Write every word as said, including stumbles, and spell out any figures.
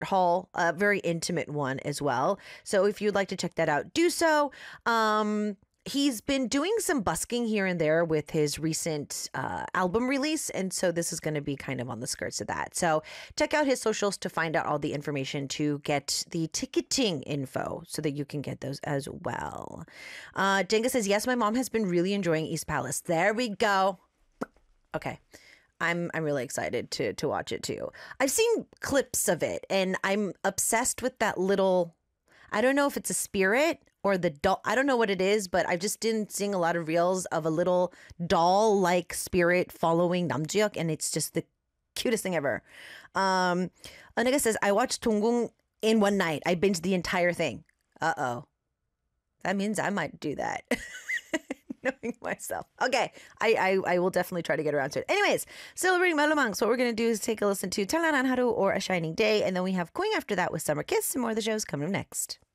haul, a very intimate one as well. So if you'd like to check that out, do so. Um, he's been doing some busking here and there with his recent uh, album release. And so this is going to be kind of on the skirts of that. So check out his socials to find out all the information to get the ticketing info so that you can get those as well. Uh, Jenga says, yes, my mom has been really enjoying East Palace. There we go. Okay. I'm I'm really excited to to watch it too. I've seen clips of it and I'm obsessed with that little, I don't know if it's a spirit or the doll. I don't know what it is, but I've just been seeing a lot of reels of a little doll-like spirit following Namjoon, and it's just the cutest thing ever. Um, Anika says, I watched Dongung in one night. I binged the entire thing. Uh-oh. That means I might do that. Knowing myself. Okay, I, I I will definitely try to get around to it. Anyways, celebrating Malamang. So what we're going to do is take a listen to Talangan Haru or A Shining Day, and then we have Queen after that with Summer Kiss, and more of the shows coming up next.